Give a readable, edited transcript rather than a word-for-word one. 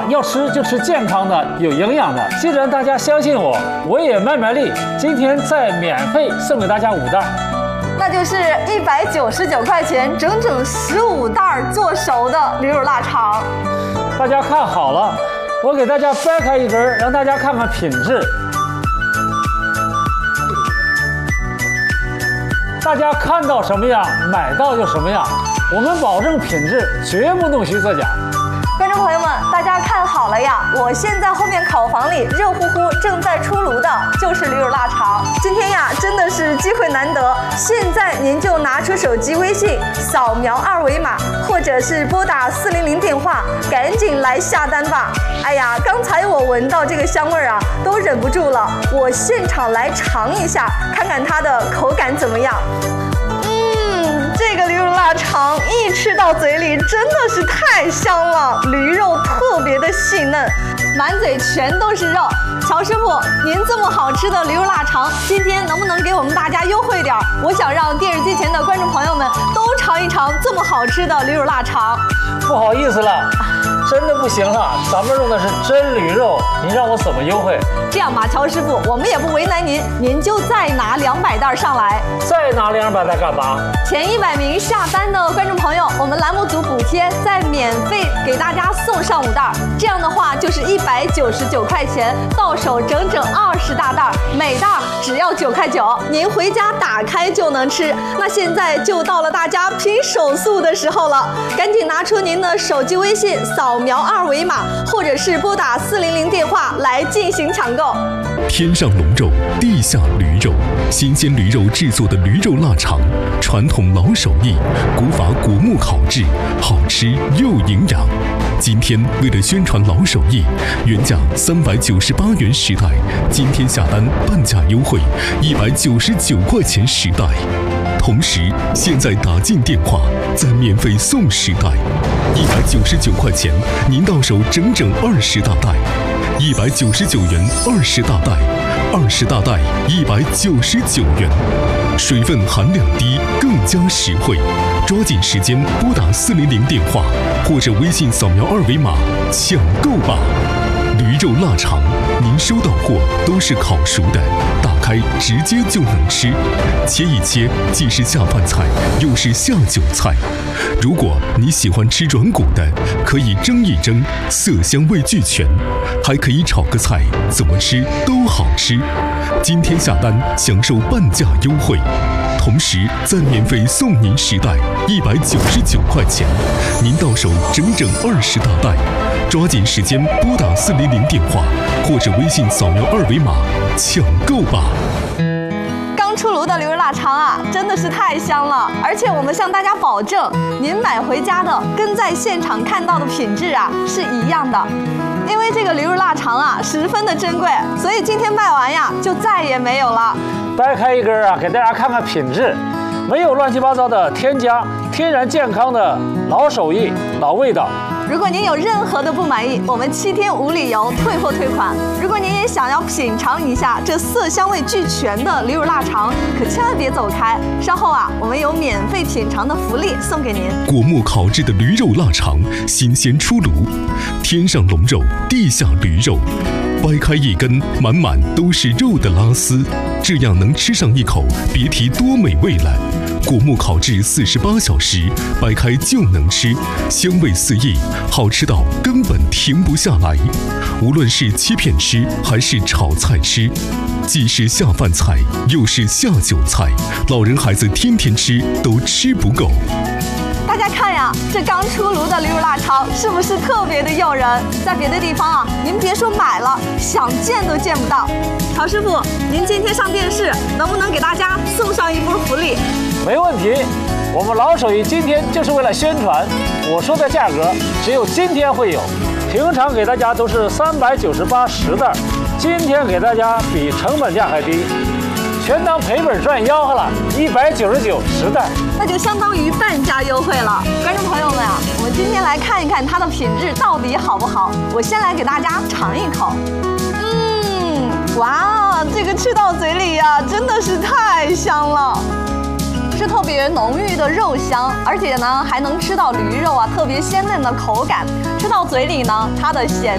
要吃就吃健康的、有营养的。既然大家相信我，我也卖力，今天再免费送给大家5袋。 那就是199块钱，整整15袋做熟的驴肉腊肠。 大家看好了，我给大家掰开一根，让大家看看品质。大家看到什么样，买到就什么样。我们保证品质，绝不弄虚作假。 观众朋友们，大家看好了呀！我现在后面烤房里热乎乎正在出炉的就是驴肉腊肠。今天呀，真的是机会难得，现在您就拿出手机微信，扫描2维码，或者是拨打400电话，赶紧来下单吧！哎呀，刚才我闻到这个香味啊，都忍不住了。我现场来尝一下，看看它的口感怎么样。这个驴肉腊肠一吃到嘴里真的是太香了，驴肉特别的细嫩，满嘴全都是肉。乔师傅，您这么好吃的驴肉腊肠，今天能不能给我们大家优惠点？我想让电视机前的观众朋友们都尝一尝这么好吃的驴肉腊肠。 不好意思了，真的不行了，咱们用的是真驴肉，您让我怎么优惠？ 这样吧，乔师傅，我们也不为难您，您就再拿200袋上来。 再拿200袋干嘛？ 前100名下单的观众朋友，我们栏目组补贴，再免费给大家送上5袋。这样的话就是199块钱，到手整整20大袋，每袋只要9块9，您回家打开就能吃。那现在就到了大家拼手速的时候了，赶紧拿出您的手机微信，扫描2维码，或者是拨打400电话来进行抢购。 天上龙肉，地下驴肉，新鲜驴肉制作的驴肉腊肠，传统老手艺，古法果木烤制，好吃又营养。今天为了宣传老手艺，原价398元10袋，今天下单半价优惠199块钱10袋。同时，现在打进电话，再免费送10袋，199块钱，您到手整整20大袋，199元20大袋，20大袋199元，水分含量低，更加实惠。抓紧时间拨打400电话，或者微信扫描2维码抢购吧。驴肉腊肠，您收到货都是烤熟的，打开直接就能吃，切一切既是下饭菜，又是下酒菜。如果你喜欢吃软骨的，可以蒸一蒸，色香味俱全，还可以炒个菜，怎么吃都好吃。今天下单享受半价优惠，同时再免费送您10袋，199块钱，您到手整整20大袋。抓紧时间拨打400电话，或者微信扫描2维码抢购吧。 刚出炉的驴肉腊肠啊，真的是太香了！而且我们向大家保证，您买回家的跟在现场看到的品质啊是一样的。因为这个驴肉腊肠啊十分的珍贵，所以今天卖完呀就再也没有了。 掰开一根啊，给大家看看品质，没有乱七八糟的添加，天然健康的老手艺、老味道。 如果您有任何的不满意，我们7天无理由退货退款。如果您也想要品尝一下这色香味俱全的驴肉腊肠，可千万别走开，稍后啊，我们有免费品尝的福利送给您。 果木烤制的驴肉腊肠，新鲜出炉，天上龙肉，地下驴肉，掰开一根，满满都是肉的拉丝，这样能吃上一口，别提多美味了。果木烤制48小时，掰开就能吃，香味四溢，好吃到根本停不下来。无论是切片吃还是炒菜吃，既是下饭菜，又是下酒菜，老人孩子天天吃都吃不够。 大家看呀，这刚出炉的驴肉腊肠是不是特别的诱人？在别的地方啊，您别说买了，想见都见不到。曹师傅，您今天上电视，能不能给大家送上一波福利？ 没问题，我们老手艺今天就是为了宣传，我说的价格只有今天会有，平常给大家都是398 10袋，今天给大家比成本价还低，全当赔本赚吆喝了，199 10袋， 那就相当于半价优惠了。观众朋友们啊，我们今天来看一看它的品质到底好不好。我先来给大家尝一口，哇，这个吃到嘴里呀，真的是太香了。是特别浓郁的肉香，而且呢还能吃到驴肉啊特别鲜嫩的口感，吃到嘴里呢它的咸